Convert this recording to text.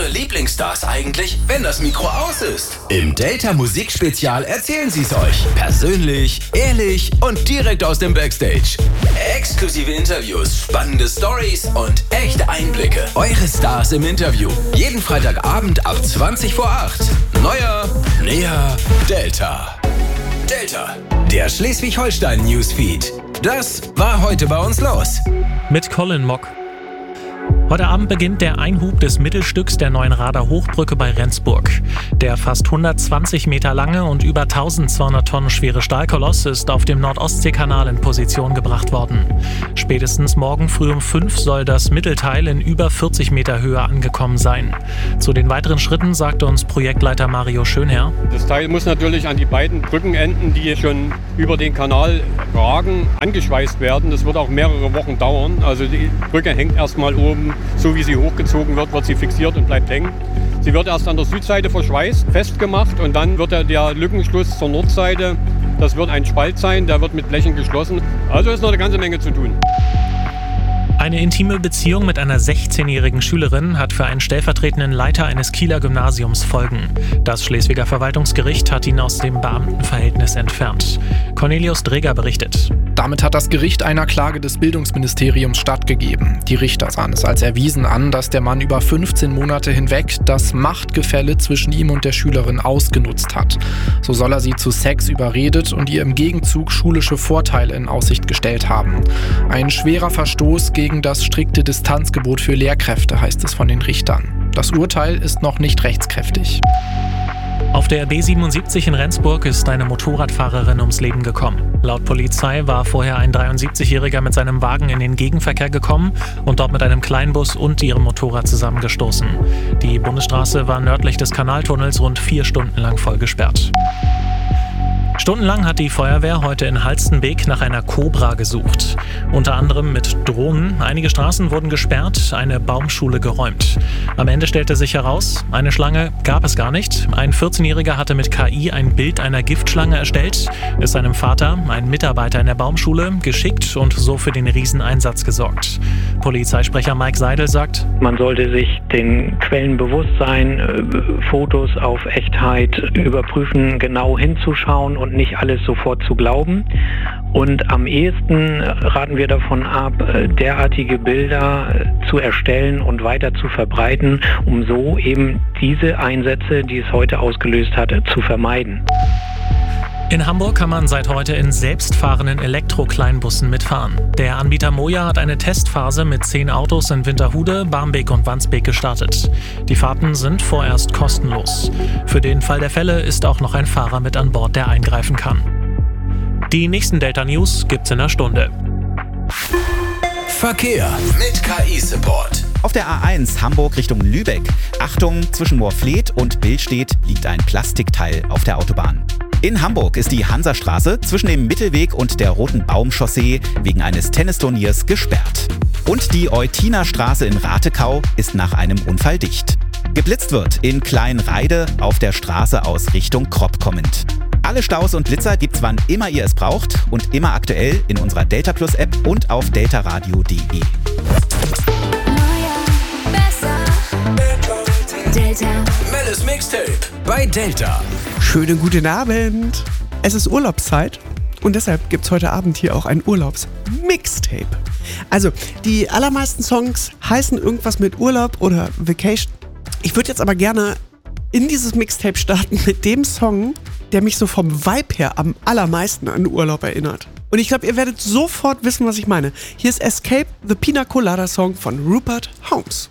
Ihre Lieblingsstars eigentlich, wenn das Mikro aus ist? Im Delta Musikspezial erzählen sie es euch. Persönlich, ehrlich und direkt aus dem Backstage. Exklusive Interviews, spannende Stories und echte Einblicke. Eure Stars im Interview. Jeden Freitagabend ab 20 vor 8. Neuer, näher, Delta. Delta, der Schleswig-Holstein-Newsfeed. Das war heute bei uns los. Mit Colin Mock. Heute Abend beginnt der Einhub des Mittelstücks der neuen Rader Hochbrücke bei Rendsburg. Der fast 120 Meter lange und über 1200 Tonnen schwere Stahlkoloss ist auf dem Nordostseekanal in Position gebracht worden. Spätestens morgen früh um 5 soll das Mittelteil in über 40 Meter Höhe angekommen sein. Zu den weiteren Schritten sagte uns Projektleiter Mario Schönherr: Das Teil muss natürlich an die beiden Brückenenden, die schon über den Kanal ragen, angeschweißt werden. Das wird auch mehrere Wochen dauern. Also die Brücke hängt erstmal oben. So wie sie hochgezogen wird sie fixiert und bleibt hängen. Sie wird erst an der Südseite verschweißt, festgemacht und dann wird der Lückenschluss zur Nordseite, das wird ein Spalt sein, der wird mit Blechen geschlossen. Also ist noch eine ganze Menge zu tun. Eine intime Beziehung mit einer 16-jährigen Schülerin hat für einen stellvertretenden Leiter eines Kieler Gymnasiums Folgen. Das Schleswiger Verwaltungsgericht hat ihn aus dem Beamtenverhältnis entfernt. Cornelius Dreger berichtet. Damit hat das Gericht einer Klage des Bildungsministeriums stattgegeben. Die Richter sahen es als erwiesen an, dass der Mann über 15 Monate hinweg das Machtgefälle zwischen ihm und der Schülerin ausgenutzt hat. So soll er sie zu Sex überredet und ihr im Gegenzug schulische Vorteile in Aussicht gestellt haben. Ein schwerer Verstoß gegen das strikte Distanzgebot für Lehrkräfte, heißt es von den Richtern. Das Urteil ist noch nicht rechtskräftig. Auf der B77 in Rendsburg ist eine Motorradfahrerin ums Leben gekommen. Laut Polizei war vorher ein 73-Jähriger mit seinem Wagen in den Gegenverkehr gekommen und dort mit einem Kleinbus und ihrem Motorrad zusammengestoßen. Die Bundesstraße war nördlich des Kanaltunnels rund 4 Stunden lang voll gesperrt. Stundenlang hat die Feuerwehr heute in Halstenbeek nach einer Kobra gesucht. Unter anderem mit Drohnen. Einige Straßen wurden gesperrt, eine Baumschule geräumt. Am Ende stellte sich heraus, eine Schlange gab es gar nicht. Ein 14-Jähriger hatte mit KI ein Bild einer Giftschlange erstellt, es seinem Vater, ein Mitarbeiter in der Baumschule, geschickt und so für den Rieseneinsatz gesorgt. Polizeisprecher Mike Seidel sagt: Man sollte sich den Quellen bewusst sein, Fotos auf Echtheit überprüfen, genau hinzuschauen und nicht alles sofort zu glauben. Und am ehesten raten wir davon ab, derartige Bilder zu erstellen und weiter zu verbreiten, um so eben diese Einsätze, die es heute ausgelöst hat, zu vermeiden. In Hamburg kann man seit heute in selbstfahrenden Elektro-Kleinbussen mitfahren. Der Anbieter Moja hat eine Testphase mit 10 Autos in Winterhude, Barmbek und Wandsbek gestartet. Die Fahrten sind vorerst kostenlos. Für den Fall der Fälle ist auch noch ein Fahrer mit an Bord, der eingreifen kann. Die nächsten Delta News gibt's in einer Stunde. Verkehr mit KI-Support. Auf der A1 Hamburg Richtung Lübeck. Achtung, zwischen Moorfleet und Billstedt liegt ein Plastikteil auf der Autobahn. In Hamburg ist die Hansastraße zwischen dem Mittelweg und der Roten Baumchaussee wegen eines Tennisturniers gesperrt. Und die Eutinerstraße in Ratekau ist nach einem Unfall dicht. Geblitzt wird in Kleinreide auf der Straße aus Richtung Kropp kommend. Alle Staus und Blitzer gibt's wann immer ihr es braucht und immer aktuell in unserer Delta Plus App und auf deltaradio.de. Delta. Mellis Mixtape bei Delta. Schönen guten Abend. Es ist Urlaubszeit und deshalb gibt's heute Abend hier auch ein Urlaubs-Mixtape. Also, die allermeisten Songs heißen irgendwas mit Urlaub oder Vacation. Ich würde jetzt aber gerne in dieses Mixtape starten mit dem Song, der mich so vom Vibe her am allermeisten an Urlaub erinnert. Und ich glaube, ihr werdet sofort wissen, was ich meine. Hier ist Escape, the Pina Colada Song von Rupert Holmes.